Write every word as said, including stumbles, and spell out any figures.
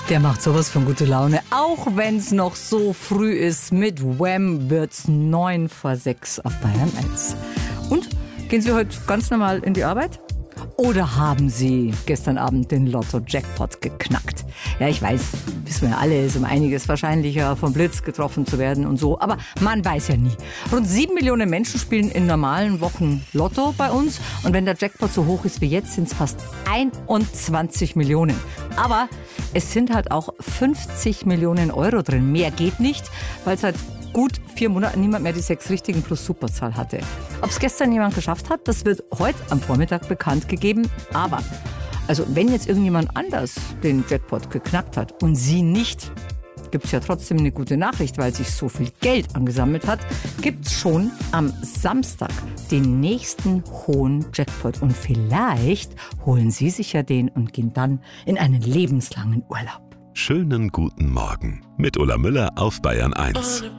Der macht sowas von gute Laune, auch wenn es noch so früh ist. Mit Wham wird's neun vor sechs auf Bayern eins. Und, gehen Sie heute ganz normal in die Arbeit? Oder haben Sie gestern Abend den Lotto-Jackpot geknackt? Ja, ich weiß, wissen wir ja alle, ist um einiges wahrscheinlicher, vom Blitz getroffen zu werden und so. Aber man weiß ja nie. Rund sieben Millionen Menschen spielen in normalen Wochen Lotto bei uns. Und wenn der Jackpot so hoch ist wie jetzt, sind es fast einundzwanzig Millionen. Aber es sind halt auch fünfzig Millionen Euro drin. Mehr geht nicht, weil es halt gut vier Monaten niemand mehr die sechs richtigen plus Superzahl hatte. Ob es gestern jemand geschafft hat, das wird heute am Vormittag bekannt gegeben. Aber, also wenn jetzt irgendjemand anders den Jackpot geknackt hat und Sie nicht, gibt es ja trotzdem eine gute Nachricht, weil sich so viel Geld angesammelt hat, gibt es schon am Samstag den nächsten hohen Jackpot. Und vielleicht holen Sie sich ja den und gehen dann in einen lebenslangen Urlaub. Schönen guten Morgen mit Ulla Müller auf Bayern eins.